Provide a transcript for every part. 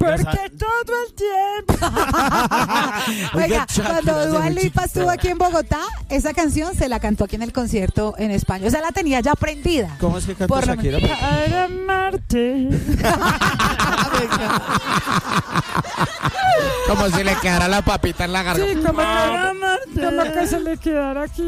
Porque todo el tiempo. Oiga, cuando Dua Lipa estuvo aquí en Bogotá, esa canción se la cantó aquí en el concierto en España. O sea, la tenía ya aprendida. ¿Cómo es que canta Shakira? Para amarte. Como si le quedara la papita en la garganta. Sí, como que se le quedara aquí.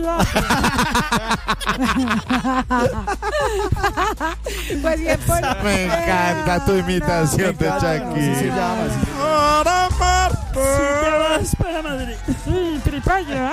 Pues bien, me encanta tu imitación de Shakira. Para amarte. Si te vas para Madrid. Sí, tripaño.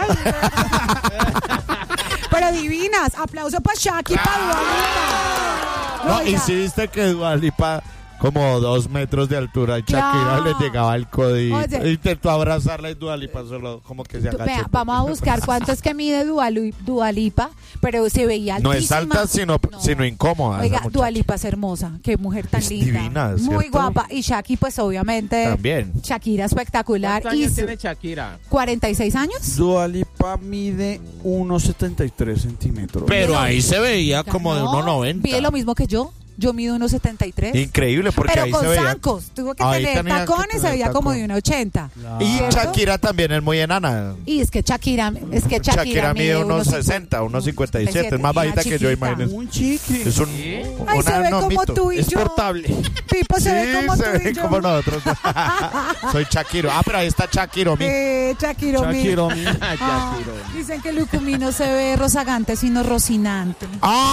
Pero divinas, aplauso para Shakira y para Dua Lipa. No, y si viste que Dua Lipa como 2 metros de altura y Shakira le llegaba al codito. Intentó abrazarla y Dua Lipa solo como que se agachó. Vea, vamos a buscar cuánto es que mide Dua Lipa, pero se veía altísima. No es alta, sino incómoda. Oiga, Dua Lipa es hermosa, qué mujer tan linda. Divina, muy ¿cierto? guapa. Y Shakira, pues obviamente. También. Shakira espectacular. ¿Cuántos años tiene Shakira? 46 años. Dua Lipa mide 1,73 centímetros. Pero ahí se veía como de 1,90. Mide lo mismo que yo. Yo mido 1,73. Increíble, porque pero ahí con se veía. Zancos. Tuvo que Ahí tener tenía tacones, que se veía tener como tacón. de 1,80. Y ¿Cierto? Shakira también es muy enana. Y es que Shakira mide 1,60, 1,57. Es más bajita que yo, imagínense. Un chiqui. Es un Ay, se ve como enomito. tú y Es yo. portable. Pipo se ve como se tú ve y yo. como nosotros. Soy Shakiro. Ah, pero ahí está Shakiromi. Shakiromi. Shakiromi. Ah, dicen que Lucumí no se ve rozagante, sino rocinante.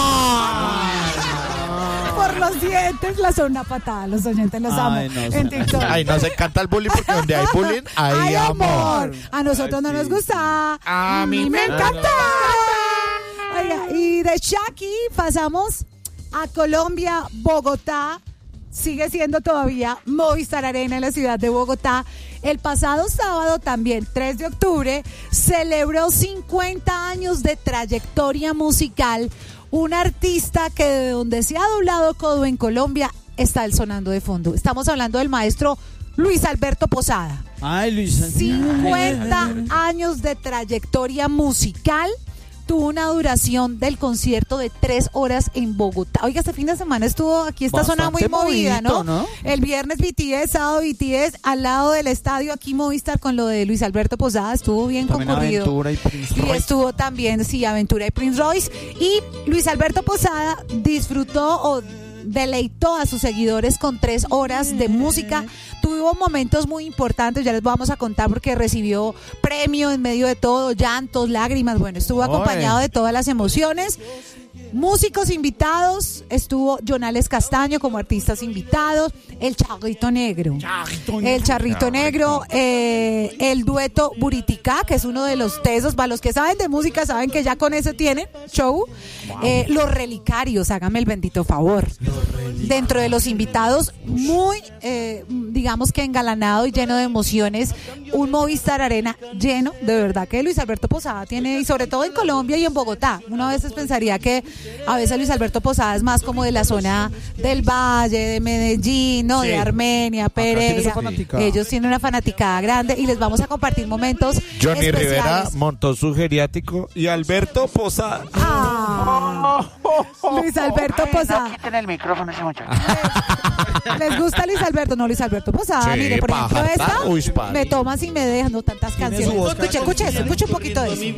Por los dientes, la son una patada. Los oyentes los amo. No, en TikTok. Ay, nos encanta el bullying porque donde hay bullying hay amor. A nosotros no nos gusta. A mí me encanta. Oiga, y de Shaki pasamos a Colombia, Bogotá. Sigue siendo todavía Movistar Arena en la ciudad de Bogotá. El pasado sábado también, 3 de octubre, celebró 50 años de trayectoria musical. Un artista que de donde se ha doblado codo en Colombia está el sonando de fondo. Estamos hablando del maestro Luis Alberto Posada. Ay, Luis. 50 años de trayectoria musical. Tuvo una duración del concierto de 3 horas en Bogotá. Oiga, este fin de semana estuvo aquí esta zona muy movida, ¿no? El viernes BTS, sábado BTS, al lado del estadio aquí Movistar con lo de Luis Alberto Posada. Estuvo bien también concurrido. Aventura y Prince Y Royce. estuvo también, sí, Aventura y Prince Royce. Y Luis Alberto Posada disfrutó o deleitó a sus seguidores con 3 horas de música. Tuvo momentos muy importantes, ya les vamos a contar porque recibió premio en medio de todo, llantos, lágrimas. Bueno, estuvo acompañado de todas las emociones. Músicos invitados, estuvo Jonales Castaño como artistas invitados, el Charrito Negro, el dueto Buriticá, que es uno de los tesos, para los que saben de música saben que ya con ese tienen show. Los Relicarios, hágame el bendito favor. Dentro de los invitados, muy, digamos que engalanado y lleno de emociones, un Movistar Arena lleno, de verdad que Luis Alberto Posada tiene, y sobre todo en Colombia y en Bogotá, uno a veces pensaría que a veces Luis Alberto Posada es más como de la zona del Valle, de Medellín, ¿no? De Armenia, Pereira. Ellos tienen una fanaticada grande y les vamos a compartir momentos Johnny especiales. Rivera montó su geriátrico y Alberto Posada. Luis Alberto Posada. No quiten el micrófono ese muchacho. ¿Les gusta Luis Alberto? No, Luis Alberto Posada. Sí, Mire, por ejemplo, paja, esta uy, padre. Me tomas y me dejas, no tantas canciones. Escuche un poquito de eso.